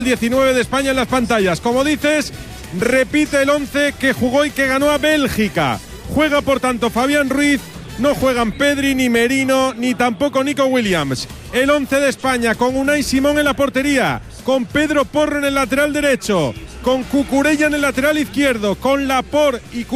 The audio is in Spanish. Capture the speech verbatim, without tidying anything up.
diecinueve de España en las pantallas. Como dices, repite el once que jugó y que ganó a Bélgica. Juega por tanto Fabián Ruiz, no juegan Pedri, ni Merino, ni tampoco Nico Williams. El once de España con Unai Simón en la portería, con Pedro Porro en el lateral derecho, con Cucurella en el lateral izquierdo, con Laporte y